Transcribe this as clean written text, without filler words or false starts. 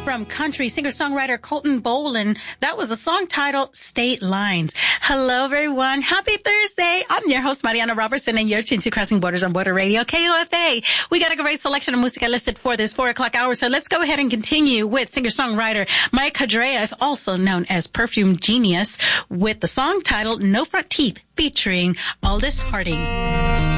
from country singer-songwriter Colton Boland. That was a song titled State Lines. Hello, everyone. Happy Thursday. I'm your host, Mariana Robertson, and you're tuned to Crossing Borders on Border Radio, KOFA. We got a great selection of music listed for this 4 o'clock hour, so let's go ahead and continue with singer-songwriter Mike Cadreas, also known as Perfume Genius, with the song titled No Front Teeth, featuring Aldous Harding.